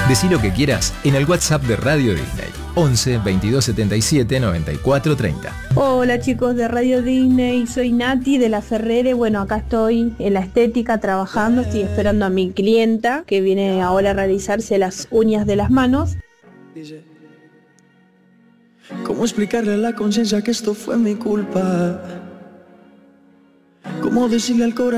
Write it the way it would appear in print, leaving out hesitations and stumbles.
Decí lo que quieras en el WhatsApp de Radio Disney. 11 22 77 94 30. Hola chicos de Radio Disney, soy Nati de La Ferrere. Bueno, acá estoy en la estética trabajando, estoy esperando a mi clienta que viene ahora a realizarse las uñas de las manos. ¿Cómo explicarle a la conciencia que esto fue mi culpa? ¿Cómo decirle al corazón